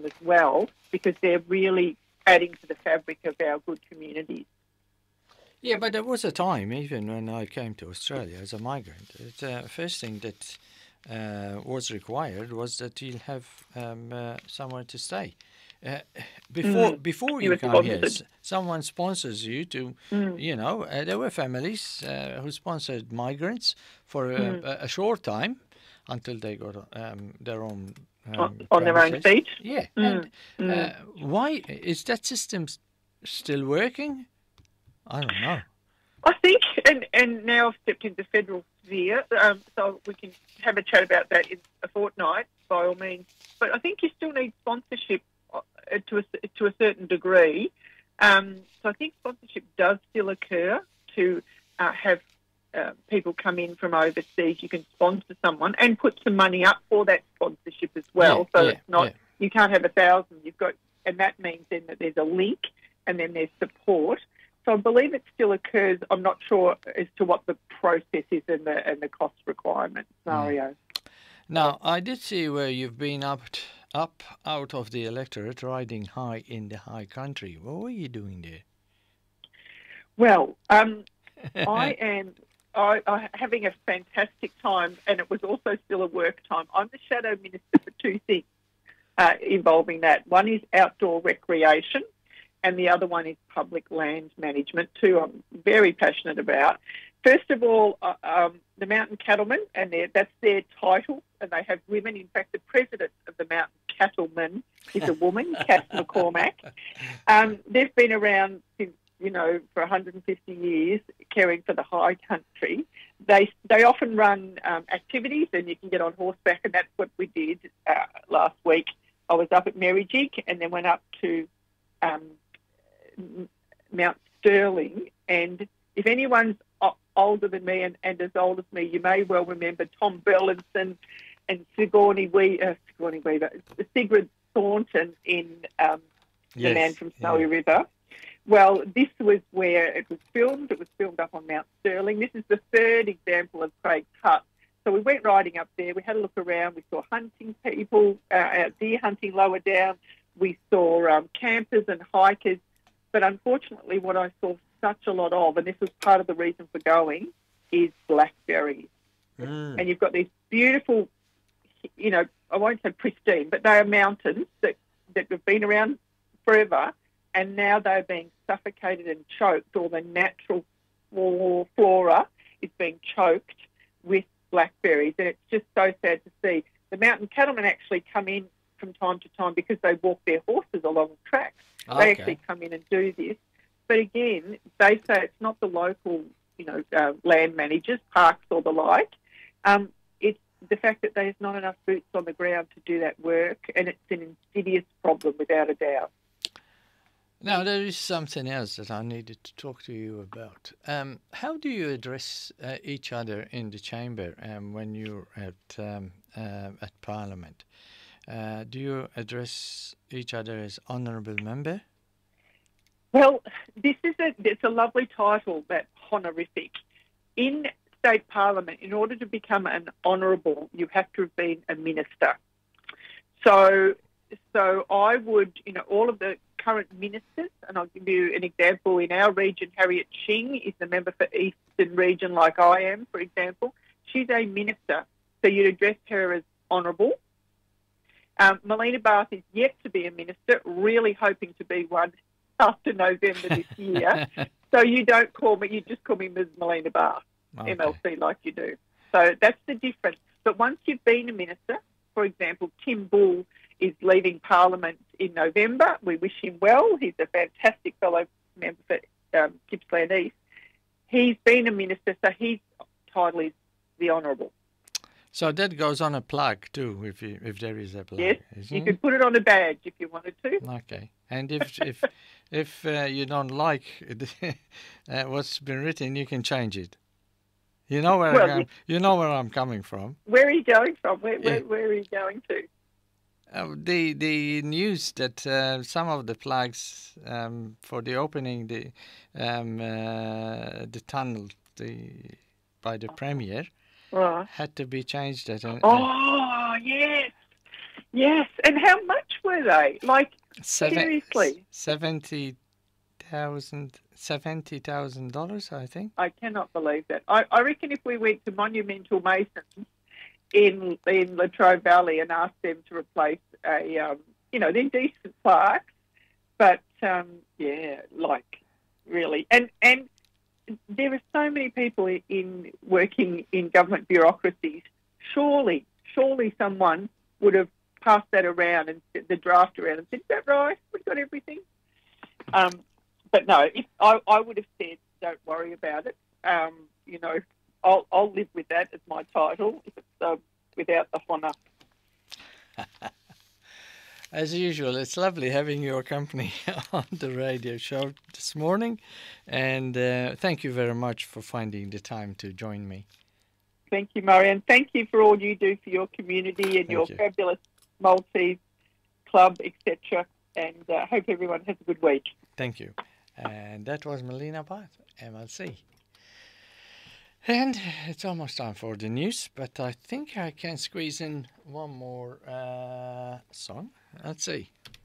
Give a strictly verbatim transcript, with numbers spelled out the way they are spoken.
as well, because they're really adding to the fabric of our good communities. Yeah, but there was a time, even when I came to Australia as a migrant, the uh, first thing that uh, was required was that you'll have um, uh, somewhere to stay. Uh, before Mm. before You you were come here, sponsored. s- someone sponsors you to, Mm. you know, uh, there were families uh, who sponsored migrants for a, Mm. a a short time until they got um, their own On um, on their own premises. feet. Yeah, and Mm. Mm. uh, why is that system s- still working? I don't know. I think, and, and now I've stepped into federal sphere, um, so we can have a chat about that in a fortnight, by all means. But I think you still need sponsorship uh, to a, to a certain degree. Um, so I think sponsorship does still occur to uh, have uh, people come in from overseas. You can sponsor someone and put some money up for that sponsorship as well. Yeah, so yeah, it's not, yeah. you can't have a thousand. You've got, and that means then that there's a link and then there's support. So I believe it still occurs. I'm not sure as to what the process is and the and the cost requirement scenario. Now, I did see where you've been up, up out of the electorate, riding high in the high country. What were you doing Well, um, there? I am I, I having a fantastic time, and it was also still a work time. I'm the shadow minister for two things uh, involving that. One is outdoor recreation, and the other one is public land management, too. I'm very passionate about. First of all, uh, um, the Mountain Cattlemen, and that's their title, and they have women. In fact, the president of the Mountain Cattlemen is a woman, Cass McCormack. Um, they've been around since, you know, for one hundred fifty years, caring for the high country. They they often run um, activities, and you can get on horseback, and that's what we did uh, last week. I was up at Merrijig and then went up to um, Mount Sterling, and if anyone's older than me and, and as old as me, you may well remember Tom Burlinson and Sigourney Weaver, uh, Sigourney Weaver, Sigrid Thornton in um, Yes, The Man from Snowy yeah. River. Well, this was where it was filmed. It was filmed up on Mount Sterling. This is the third example of Craig's Hut. So we went riding up there. We had a look around. We saw hunting people, uh, out deer hunting lower down. We saw um, campers and hikers. But unfortunately, what I saw such a lot of, and this was part of the reason for going, is blackberries. Mm. And you've got these beautiful, you know, I won't say pristine, but they are mountains that, that have been around forever, and now they're being suffocated and choked. All the natural flora is being choked with blackberries, and it's just so sad to see. The Mountain Cattlemen actually come in from time to time because they walk their horses along the tracks. Okay. They actually come in and do this. But again, they say it's not the local, you know, uh, land managers, parks or the like. Um, it's the fact that there's not enough boots on the ground to do that work, and it's an insidious problem without a doubt. Now, there is something else that I needed to talk to you about. Um, how do you address uh, each other in the chamber um, when you're at um, uh, at Parliament? Uh, do you address each other as honourable member? Well, this is a it's a lovely title, that honorific. In state parliament, in order to become an honourable, you have to have been a minister. So, so I would, you know, all of the current ministers, and I'll give you an example. In our region, Harriet Shing is the member for Eastern Region, like I am, for example. She's a minister, so you'd address her as honourable. Um, Melina Barth is yet to be a minister, really hoping to be one after November this year. So you don't call me, you just call me Miz Melina Barth, Okay. M L C, like you do. So that's the difference. But once you've been a minister, for example, Tim Bull is leaving Parliament in November. We wish him well. He's a fantastic fellow member for um, Gippsland East. He's been a minister, so his title is the Honourable. So that goes on a plaque too, if you, if there is a plaque. Yes, isn't you it? could put it on a badge if you wanted to. Okay. And if if if uh, you don't like uh, what's been written, you can change it. You know where Well, I'm, you- you know where I'm coming from. Where are you going from? Where, where, Yeah. where are you going to? Uh, the the news that uh, some of the flags um, for the opening the um, uh, the tunnel the by the premier Right. had to be changed. At a, uh, Oh, yes. Yes. And how much were they? Like, Seven, seriously? seventy thousand, seventy thousand dollars, I think. I cannot believe that. I, I reckon if we went to Monumental Masons in in Latrobe Valley and asked them to replace a, um, you know, they're decent plaques, but um, yeah, like really, and and there are so many people in working in government bureaucracies. Surely, surely someone would have passed that around and the draft around and said, "Is that right? We've got everything." Um, but no, if I, I would have said, "Don't worry about it." Um, you know, I'll I'll live with that as my title if it's uh, without the honour. As usual, it's lovely having your company on the radio show this morning, and uh, thank you very much for finding the time to join me. Thank you, Marianne. Thank you for all you do for your community and Thank your you. fabulous Maltese club, et cetera. And I uh, hope everyone has a good week. Thank you. And that was Melina Bath, M L C. And it's almost time for the news, but I think I can squeeze in one more uh, song. Let's see.